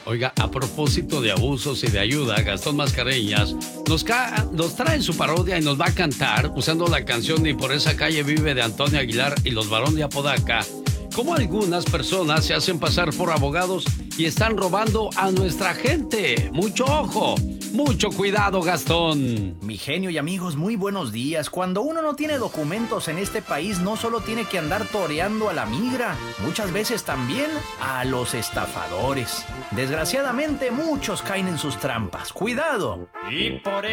Oiga, a propósito de abusos y de ayuda, Gastón Mascareñas nos trae en su parodia y nos va a cantar usando la canción "Y por esa calle vive" de Antonio Aguilar y Los Barón de Apodaca. Cómo algunas personas se hacen pasar por abogados y están robando a nuestra gente. Mucho ojo, mucho cuidado, Gastón. Mi genio y amigos, muy buenos días. Cuando uno no tiene documentos en este país, no solo tiene que andar toreando a la migra, muchas veces también a los estafadores. Desgraciadamente, muchos caen en sus trampas. ¡Cuidado! Y por